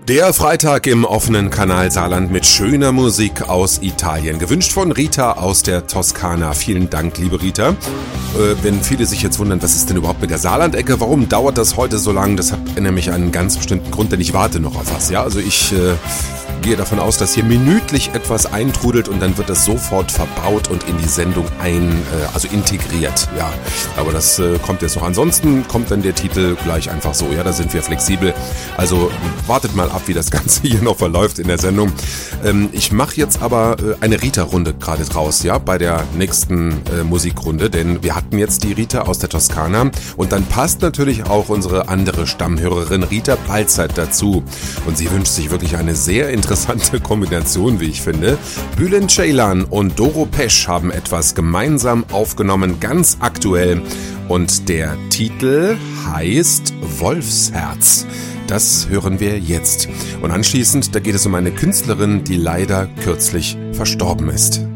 Der Freitag im offenen Kanal Saarland mit schöner Musik aus Italien. Gewünscht von Rita aus der Toskana. Vielen Dank, liebe Rita. Wenn viele sich jetzt wundern, was ist denn überhaupt mit der Saarland-Ecke? Warum dauert das heute so lang? Das hat nämlich einen ganz bestimmten Grund, denn ich warte noch auf was. Ja, also ich gehe davon aus, dass hier minütlich etwas eintrudelt und dann wird das sofort verbaut und in die Sendung integriert. Ja, aber das kommt jetzt noch. Ansonsten kommt dann der Titel gleich einfach so. Ja, da sind wir flexibel. Also wartet mal ab, wie das Ganze hier noch verläuft in der Sendung. Ich mache jetzt aber eine Rita-Runde gerade draus, ja, bei der nächsten Musikrunde, denn wir hatten jetzt die Rita aus der Toskana und dann passt natürlich auch unsere andere Stammhörerin Rita Balzert dazu. Und sie wünscht sich wirklich eine sehr interessante Kombination, wie ich finde. Bülent Ceylan und Doro Pesch haben etwas gemeinsam aufgenommen, ganz aktuell. Und der Titel heißt Wolfsherz. Das hören wir jetzt. Und anschließend, da geht es um eine Künstlerin, die leider kürzlich verstorben ist.